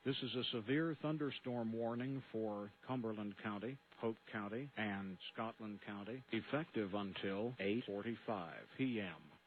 This is a severe thunderstorm warning for Cumberland County, Polk County, and Scotland County, effective until 8:45 p.m.